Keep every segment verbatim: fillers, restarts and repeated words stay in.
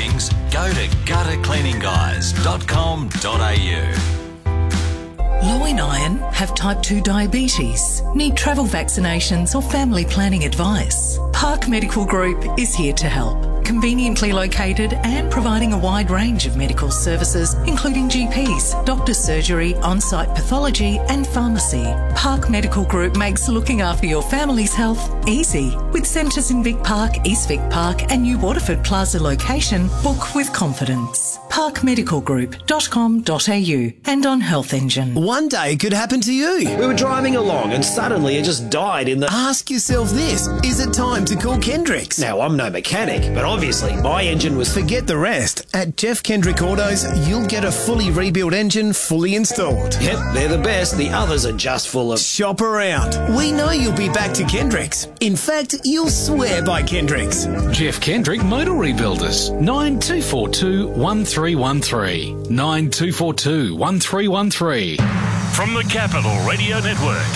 bookings, go to gutter cleaning guys dot com dot a u. Low in iron, have type two diabetes, need travel vaccinations or family planning advice? Park Medical Group is here to help. Conveniently located and providing a wide range of medical services, including G Ps, doctor's surgery, on-site pathology and pharmacy. Park Medical Group makes looking after your family's health easy. With centres in Vic Park, East Vic Park and New Waterford Plaza location, book with confidence. park medical group dot com dot a u and on Health Engine. One day it could happen to you. We were driving along and suddenly it just died in the... Ask yourself this, is it time to call Kendricks? Now, I'm no mechanic, but obviously my engine was... Forget the rest. At Jeff Kendrick Autos, you'll get a fully rebuilt engine fully installed. Yep, they're the best. The others are just full of... Shop around. We know you'll be back to Kendricks. In fact, you'll swear by Kendricks. Jeff Kendrick Motor Rebuilders, nine two four two, one three one three. nine two four two, one three one three. From the Capital Radio Network,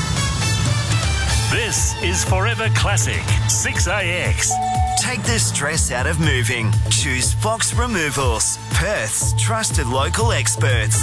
this is Forever Classic six A X. Take the stress out of moving. Choose Fox Removals, Perth's trusted local experts.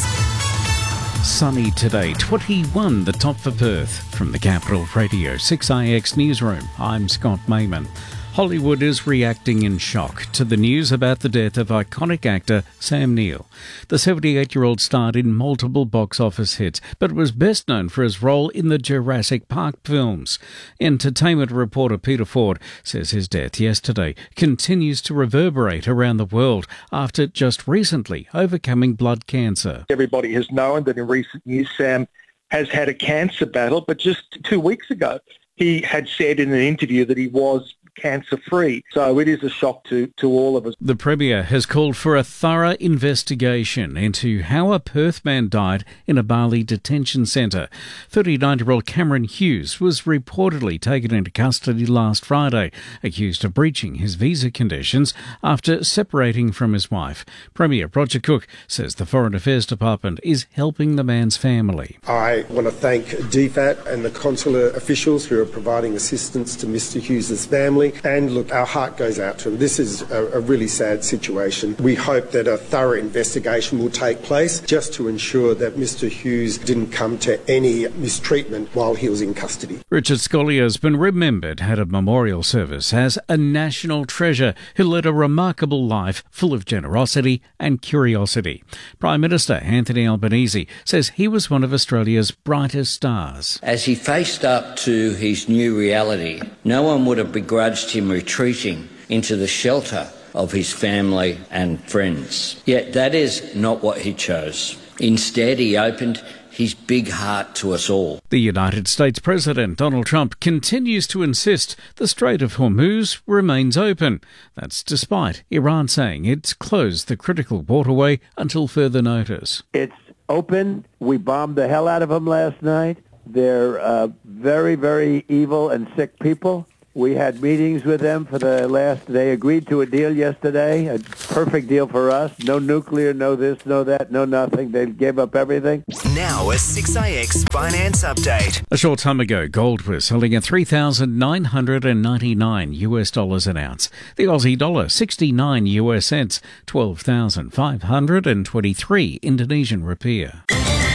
Sunny today, twenty-one the top for Perth. From the Capital Radio six A X Newsroom, I'm Scott Mayman. Hollywood is reacting in shock to the news about the death of iconic actor Sam Neill. The seventy-eight-year-old starred in multiple box office hits, but was best known for his role in the Jurassic Park films. Entertainment reporter Peter Ford says his death yesterday continues to reverberate around the world after just recently overcoming blood cancer. Everybody has known that in recent years Sam has had a cancer battle, but just two weeks ago he had said in an interview that he was cancer-free. So it is a shock to, to all of us. The Premier has called for a thorough investigation into how a Perth man died in a Bali detention centre. thirty-nine-year-old Cameron Hughes was reportedly taken into custody last Friday, accused of breaching his visa conditions after separating from his wife. Premier Roger Cook says the Foreign Affairs Department is helping the man's family. I want to thank D FAT and the consular officials who are providing assistance to Mister Hughes' family. And look, our heart goes out to him. This is a, a really sad situation. We hope that a thorough investigation will take place just to ensure that Mister Hughes didn't come to any mistreatment while he was in custody. Richard Scolyer has been remembered at a memorial service as a national treasure who led a remarkable life full of generosity and curiosity. Prime Minister Anthony Albanese says he was one of Australia's brightest stars. As he faced up to his new reality, no one would have begrudged him retreating into the shelter of his family and friends. Yet that is not what he chose. Instead, he opened his big heart to us all. The United States President Donald Trump continues to insist the Strait of Hormuz remains open. That's despite Iran saying it's closed the critical waterway until further notice. It's open. We bombed the hell out of them last night. They're uh, very, very evil and sick people. We had meetings with them for the last, they agreed to a deal yesterday, a perfect deal for us. No nuclear, no this, no that, no nothing. They gave up everything. Now a six A X finance update. A short time ago, gold was selling at three thousand nine hundred ninety-nine US dollars an ounce. The Aussie dollar, sixty-nine US cents, twelve thousand five hundred twenty-three Indonesian rupiah.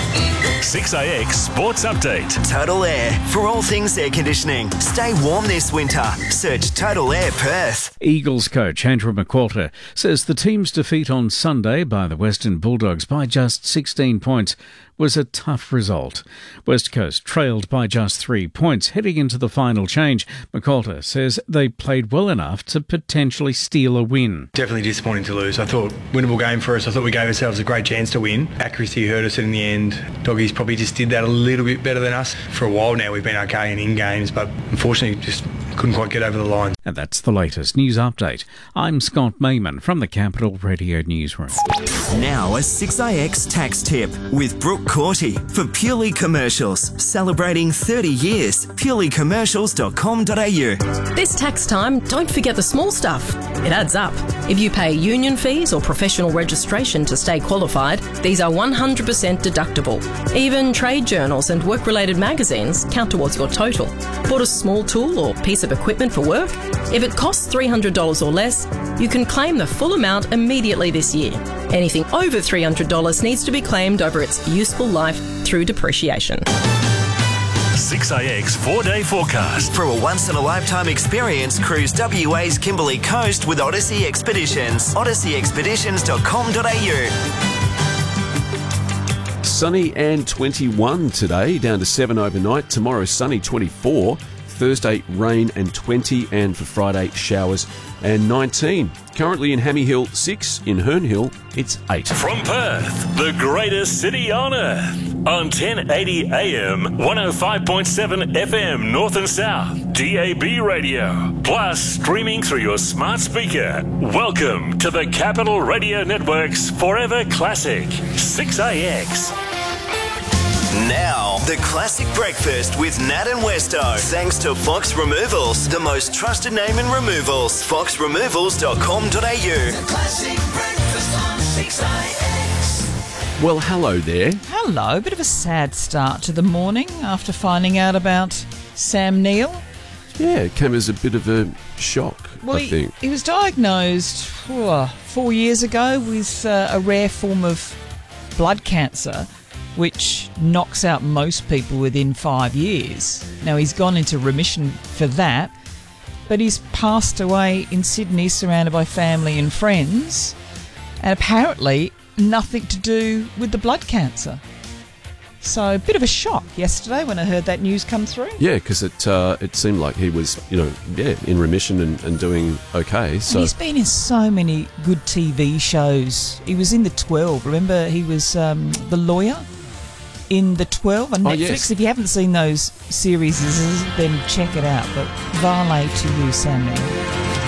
six A X Sports Update. Total Air. For all things air conditioning. Stay warm this winter. Search Total Air Perth. Eagles coach Andrew McQualter says the team's defeat on Sunday by the Western Bulldogs by just sixteen points was a tough result. West Coast trailed by just three points heading into the final change. McQualter says they played well enough to potentially steal a win. Definitely disappointing to lose. I thought winnable game for us. I thought we gave ourselves a great chance to win. Accuracy hurt us in the end. Doggies probably just did that a little bit better than us. For a while now we've been okay in in-games, but unfortunately just couldn't quite get over the line. And that's the latest news update. I'm Scott Mayman from the Capital Radio Newsroom. Now a six A X tax tip with Brooke Corty for Purely Commercials. Celebrating thirty years. purely commercials dot com dot a u. This tax time, don't forget the small stuff. It adds up. If you pay union fees or professional registration to stay qualified, these are one hundred percent deductible. Even trade journals and work-related magazines count towards your total. Bought a small tool or piece of of equipment for work. If it costs three hundred dollars or less, you can claim the full amount immediately this year. Anything over three hundred dollars needs to be claimed over its useful life through depreciation. six A X four-day forecast. For a once-in-a-lifetime experience, cruise W A's Kimberley Coast with Odyssey Expeditions. odyssey expeditions dot com dot a u. Sunny and twenty-one today, down to seven overnight. Tomorrow, sunny, twenty-four. Thursday, rain and twenty. And for Friday, showers and nineteen. Currently in Hammy Hill, six. In Herne Hill, it's eight. From Perth, the greatest city on earth. On ten eighty A M, one oh five point seven F M, North and South. D A B radio. Plus, streaming through your smart speaker. Welcome to the Capital Radio Network's Forever Classic, six A X. Now, the classic breakfast with Nat and Westo. Thanks to Fox Removals, the most trusted name in removals. fox removals dot com dot a u. The classic breakfast on six A X. Well, hello there. Hello. Bit of a sad start to the morning after finding out about Sam Neill. Yeah, it came as a bit of a shock, Well, I he, think. he was diagnosed oh, four years ago with uh, a rare form of blood cancer, which knocks out most people within five years. Now, he's gone into remission for that, but he's passed away in Sydney surrounded by family and friends, and apparently nothing to do with the blood cancer. So a bit of a shock yesterday when I heard that news come through. Yeah, because it uh, it seemed like he was, you know, yeah, in remission and, and doing okay. So And he's been in so many good T V shows. He was in The twelve. Remember, he was um, the lawyer in The twelve on Oh, Netflix. yes. If you haven't seen those series, then check it out. But Varley to you, Samuel.